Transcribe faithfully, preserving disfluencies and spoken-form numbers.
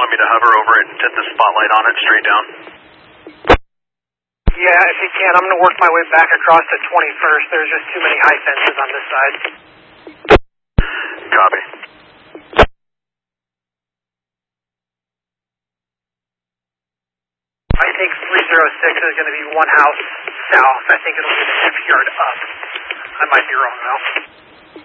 want me to hover over it and set the spotlight on it straight down? Yeah, if you can. I'm going to work my way back across to twenty-first. There's just too many high fences on this side. Copy. I think three oh six is going to be one house south. I think it'll be the next yard up. I might be wrong, though.